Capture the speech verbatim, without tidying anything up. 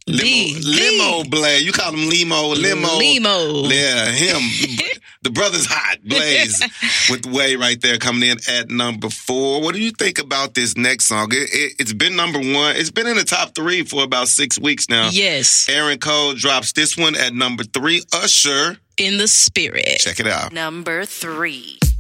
Limo, the, Limo the. Blaze. You call him Limo, Limo. Limo. Yeah, him. The brother's hot. Blaze with Way right there coming in at number four. What do you think about this next song? It, it, it's been number one. It's been in the top three for about six weeks now. Yes. Aaron Cole drops this one at number three. Usher. In the Spirit. Check it out. Number three.